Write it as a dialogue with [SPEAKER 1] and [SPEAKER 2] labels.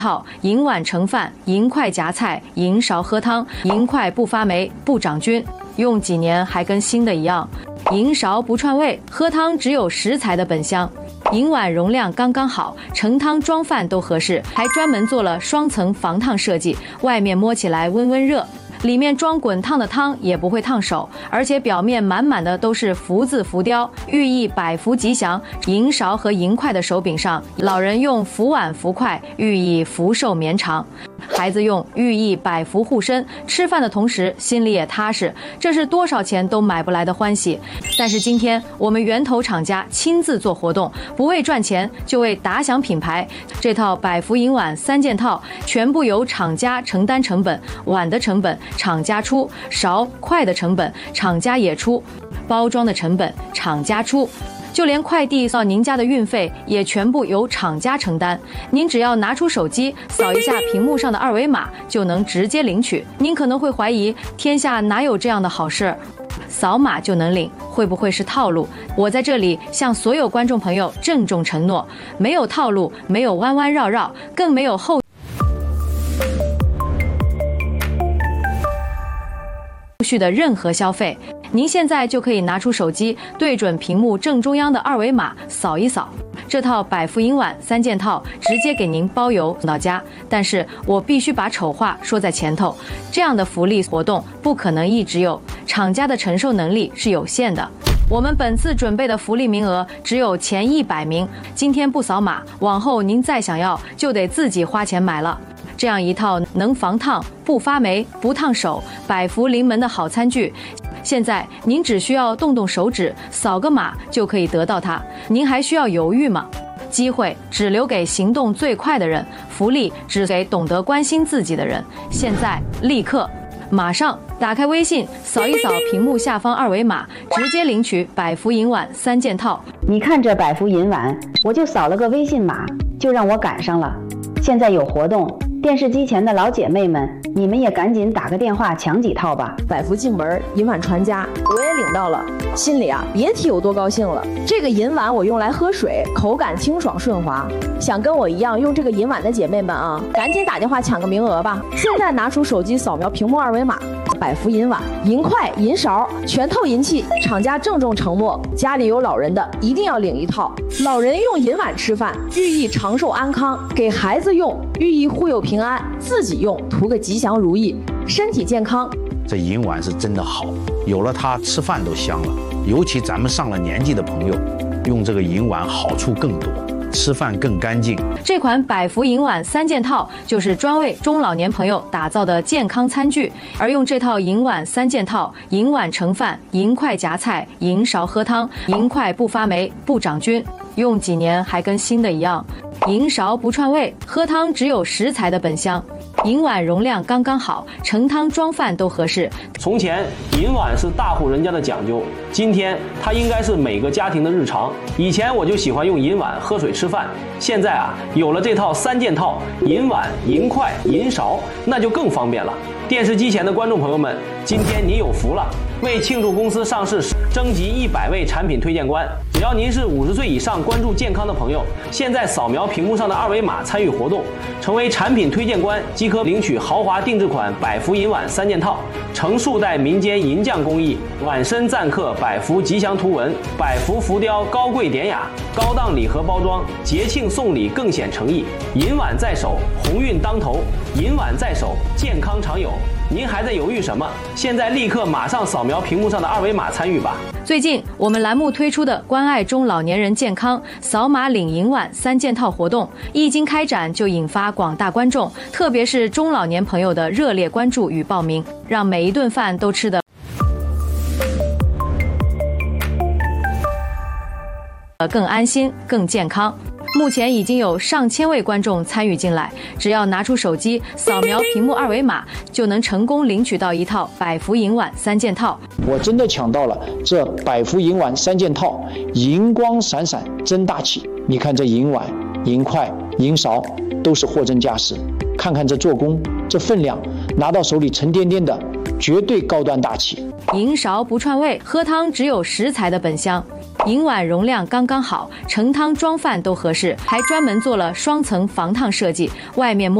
[SPEAKER 1] 套银碗盛饭，银筷夹菜，银勺喝汤，银筷不发霉不长菌，用几年还跟新的一样。银勺不串味，喝汤只有食材的本香。银碗容量刚刚好，盛汤装饭都合适，还专门做了双层防烫设计，外面摸起来温温热，里面装滚烫的汤也不会烫手，而且表面满满的都是福字浮雕，寓意百福吉祥。银勺和银筷的手柄上，老人用福碗福筷，寓意福寿绵长；孩子用，寓意百福护身。吃饭的同时心里也踏实，这是多少钱都买不来的欢喜。但是今天我们源头厂家亲自做活动，不为赚钱，就为打响品牌。这套百福银碗3件套全部由厂家承担成本，碗的成本厂家出，勺筷的成本厂家也出，包装的成本厂家出，就连快递到您家的运费也全部由厂家承担。您只要拿出手机扫一下屏幕上的二维码，就能直接领取。您可能会怀疑，天下哪有这样的好事？扫码就能领，会不会是套路？我在这里向所有观众朋友郑重承诺，没有套路，没有弯弯绕绕，更没有后续的任何消费。您现在就可以拿出手机，对准屏幕正中央的二维码扫一扫，这套百福银碗3件套直接给您包邮送到家。但是我必须把丑话说在前头，这样的福利活动不可能一直有，厂家的承受能力是有限的。我们本次准备的福利名额只有前100名，今天不扫码，往后您再想要就得自己花钱买了。这样一套能防烫、不发霉、不烫手、百福临门的好餐具，现在您只需要动动手指，扫个码就可以得到它。您还需要犹豫吗？机会只留给行动最快的人，福利只给懂得关心自己的人。现在立刻马上打开微信，扫一扫屏幕下方二维码，直接领取百福银碗3件套。
[SPEAKER 2] 你看这百福银碗，我就扫了个微信码，就让我赶上了。现在有活动，电视机前的老姐妹们，你们也赶紧打个电话抢几套吧。
[SPEAKER 3] 百福进门，银碗传家，我也领到了，心里啊别提有多高兴了。这个银碗我用来喝水，口感清爽顺滑。想跟我一样用这个银碗的姐妹们啊，赶紧打电话抢个名额吧。现在拿出手机扫描屏幕二维码，百福银碗、银筷、银勺全套银器，厂家郑重承诺，家里有老人的一定要领一套。老人用银碗吃饭，寓意长寿安康；给孩子用，寓意护佑平安；自己用，图个吉祥如意，身体健康。
[SPEAKER 4] 这银碗是真的好，有了它吃饭都香了。尤其咱们上了年纪的朋友，用这个银碗好处更多，吃饭更干净。
[SPEAKER 1] 这款百福银碗3件套就是专为中老年朋友打造的健康餐具，而用这套银碗3件套，银碗盛饭，银筷夹菜，银勺喝汤，银筷不发霉不长菌，用几年还跟新的一样。银勺不串味，喝汤只有食材的本香。银碗容量刚刚好，盛汤装饭都合适。
[SPEAKER 5] 从前银碗是大户人家的讲究，今天它应该是每个家庭的日常。以前我就喜欢用银碗喝水吃饭，现在啊有了这套3件套，银碗、银筷、银勺，那就更方便了。电视机前的观众朋友们，今天你有福了！为庆祝公司上市，征集100位产品推荐官，只要您是50岁以上关注健康的朋友，现在扫描屏幕上的二维码参与活动，成为产品推荐官即可领取豪华定制款百福银碗3件套，成数代民间银匠工艺，碗身錾刻百福吉祥图文，百福浮雕高贵典雅，高档礼盒包装，节庆送礼更显诚意。银碗在手，鸿运当头；银碗在手，健康常有。您还在犹豫什么？现在立刻马上扫描屏幕上的二维码参与吧。
[SPEAKER 1] 最近我们栏目推出的关爱中老年人健康扫码领银碗3件套活动，一经开展就引发广大观众，特别是中老年朋友的热烈关注与报名，让每一顿饭都吃得更安心更健康。目前已经有上千位观众参与进来，只要拿出手机扫描屏幕二维码，就能成功领取到一套百福银碗3件套。
[SPEAKER 6] 我真的抢到了这百福银碗3件套，银光闪闪真大气。你看这银碗、银筷、银勺都是货真价实，看看这做工，这分量，拿到手里沉甸甸的，绝对高端大气。
[SPEAKER 1] 银勺不串味，喝汤只有食材的本香。 银碗容量刚刚好，盛汤装饭都合适，还专门做了双层防烫设计，外面摸